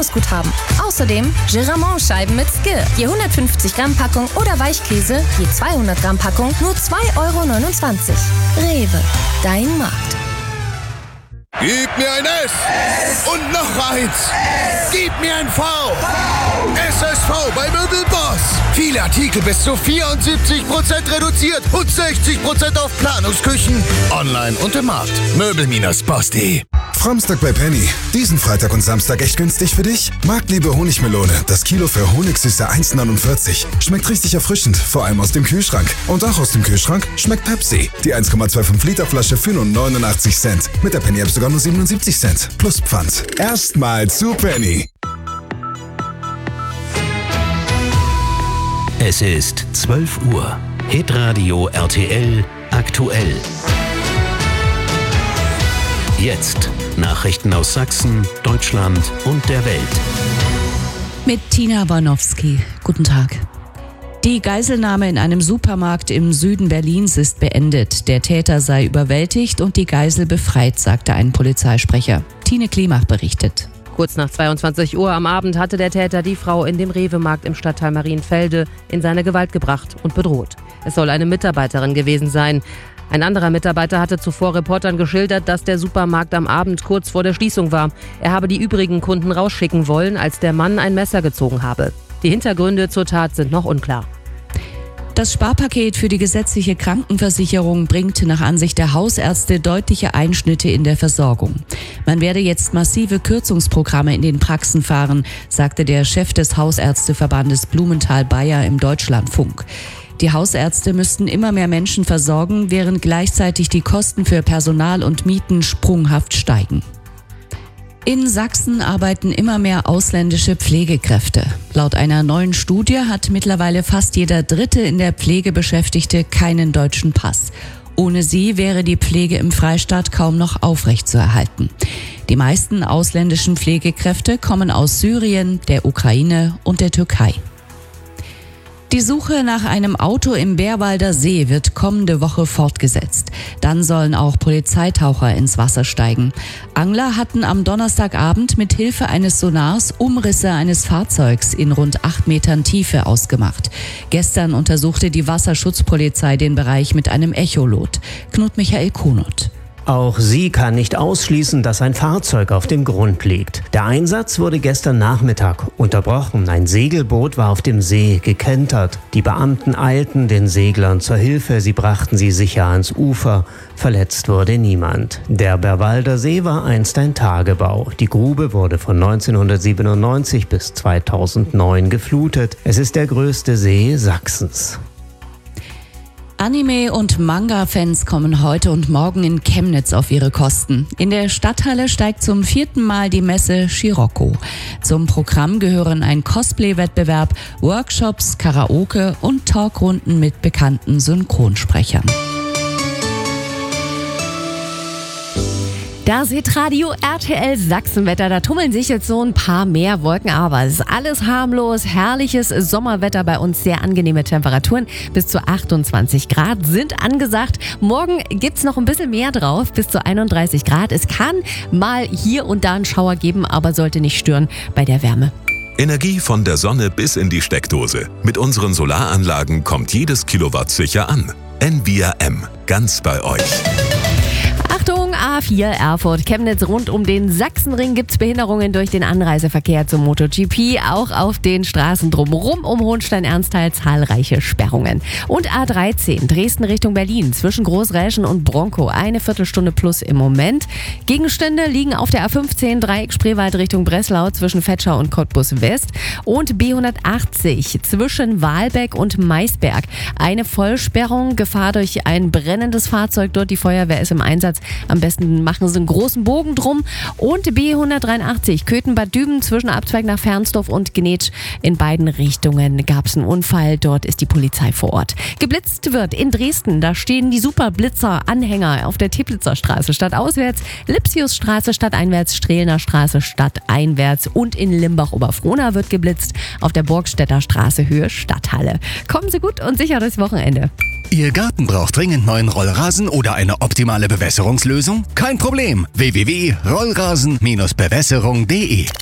Bonusguthaben. Außerdem Giramont-Scheiben mit Skill. Je 150 Gramm Packung oder Weichkäse, je 200 Gramm Packung nur 2,29 €. Rewe, dein Markt. Gib mir ein S und noch eins. Gib mir ein V. SSV bei Möbelboss. Viele Artikel bis zu 74% reduziert und 60% auf Planungsküchen. Online und im Markt. Möbel-boss.de. Framstag bei Penny. Diesen Freitag und Samstag echt günstig für dich? Marktliebe Honigmelone. Das Kilo für Honigsüße 1,49. Schmeckt richtig erfrischend, vor allem aus dem Kühlschrank. Und auch aus dem Kühlschrank schmeckt Pepsi. Die 1,25 Liter Flasche für nur 89 Cent. Mit der Penny App sogar nur 77 Cent. Plus Pfand. Erstmal zu Penny. Es ist 12 Uhr. Hitradio RTL aktuell. Jetzt Nachrichten aus Sachsen, Deutschland und der Welt. Mit Tina Warnowski. Guten Tag. Die Geiselnahme in einem Supermarkt im Süden Berlins ist beendet. Der Täter sei überwältigt und die Geisel befreit, sagte ein Polizeisprecher. Tine Klimach berichtet. Kurz nach 22 Uhr am Abend hatte der Täter die Frau in dem Rewe-Markt im Stadtteil Marienfelde in seine Gewalt gebracht und bedroht. Es soll eine Mitarbeiterin gewesen sein. Ein anderer Mitarbeiter hatte zuvor Reportern geschildert, dass der Supermarkt am Abend kurz vor der Schließung war. Er habe die übrigen Kunden rausschicken wollen, als der Mann ein Messer gezogen habe. Die Hintergründe zur Tat sind noch unklar. Das Sparpaket für die gesetzliche Krankenversicherung bringt nach Ansicht der Hausärzte deutliche Einschnitte in der Versorgung. Man werde jetzt massive Kürzungsprogramme in den Praxen fahren, sagte der Chef des Hausärzteverbandes Blumenthal-Bayer im Deutschlandfunk. Die Hausärzte müssten immer mehr Menschen versorgen, während gleichzeitig die Kosten für Personal und Mieten sprunghaft steigen. In Sachsen arbeiten immer mehr ausländische Pflegekräfte. Laut einer neuen Studie hat mittlerweile fast jeder dritte in der Pflege Beschäftigte keinen deutschen Pass. Ohne sie wäre die Pflege im Freistaat kaum noch aufrechtzuerhalten. Die meisten ausländischen Pflegekräfte kommen aus Syrien, der Ukraine und der Türkei. Die Suche nach einem Auto im Bärwalder See wird kommende Woche fortgesetzt. Dann sollen auch Polizeitaucher ins Wasser steigen. Angler hatten am Donnerstagabend mit Hilfe eines Sonars Umrisse eines Fahrzeugs in rund 8 Metern Tiefe ausgemacht. Gestern untersuchte die Wasserschutzpolizei den Bereich mit einem Echolot. Knut Michael Kunert. Auch sie kann nicht ausschließen, dass ein Fahrzeug auf dem Grund liegt. Der Einsatz wurde gestern Nachmittag unterbrochen. Ein Segelboot war auf dem See gekentert. Die Beamten eilten den Seglern zur Hilfe. Sie brachten sie sicher ans Ufer. Verletzt wurde niemand. Der Bärwalder See war einst ein Tagebau. Die Grube wurde von 1997 bis 2009 geflutet. Es ist der größte See Sachsens. Anime- und Manga-Fans kommen heute und morgen in Chemnitz auf ihre Kosten. In der Stadthalle steigt zum 4. Mal die Messe Scirocco. Zum Programm gehören ein Cosplay-Wettbewerb, Workshops, Karaoke und Talkrunden mit bekannten Synchronsprechern. Das Hitradio RTL Sachsenwetter, da tummeln sich jetzt so ein paar mehr Wolken, aber es ist alles harmlos, herrliches Sommerwetter bei uns, sehr angenehme Temperaturen, bis zu 28 Grad sind angesagt. Morgen gibt's noch ein bisschen mehr drauf, bis zu 31 Grad. Es kann mal hier und da einen Schauer geben, aber sollte nicht stören bei der Wärme. Energie von der Sonne bis in die Steckdose. Mit unseren Solaranlagen kommt jedes Kilowatt sicher an. NVRM, ganz bei euch. Achtung, A4 Erfurt, Chemnitz, rund um den Sachsenring gibt's Behinderungen durch den Anreiseverkehr zum MotoGP. Auch auf den Straßen drumherum um Hohenstein-Ernsthal zahlreiche Sperrungen. Und A13, Dresden Richtung Berlin, zwischen Großräschen und Bronkow, eine Viertelstunde plus im Moment. Gegenstände liegen auf der A15, Dreieck Spreewald Richtung Breslau, zwischen Vetschau und Cottbus West. Und B180, zwischen Wahlbeck und Maisberg. Eine Vollsperrung, Gefahr durch ein brennendes Fahrzeug dort, die Feuerwehr ist im Einsatz. Am besten machen sie einen großen Bogen drum. Und B183, Köthen-Bad Düben, zwischen Abzweig nach Fernsdorf und Genetsch. In beiden Richtungen gab es einen Unfall. Dort ist die Polizei vor Ort. Geblitzt wird in Dresden. Da stehen die Superblitzer-Anhänger auf der Teplitzer Straße stadtauswärts, Lipsiusstraße stadteinwärts, Strehlner Straße stadteinwärts und in Limbach-Oberfrohna wird geblitzt auf der Burgstädter Straße Höhe Stadthalle. Kommen Sie gut und sicher durchs Wochenende. Ihr Garten braucht dringend neuen Rollrasen oder eine optimale Bewässerungslösung? Kein Problem. www.rollrasen-bewässerung.de